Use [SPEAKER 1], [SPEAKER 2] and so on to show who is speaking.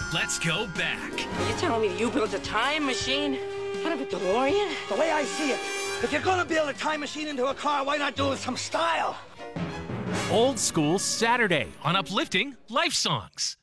[SPEAKER 1] Let's go back.
[SPEAKER 2] Are you telling me you built a time machine out of a DeLorean?
[SPEAKER 3] The way I see it, if you're gonna build a time machine into a car, why not do it with some style?
[SPEAKER 1] Old School Saturday on Uplifting Life Songs.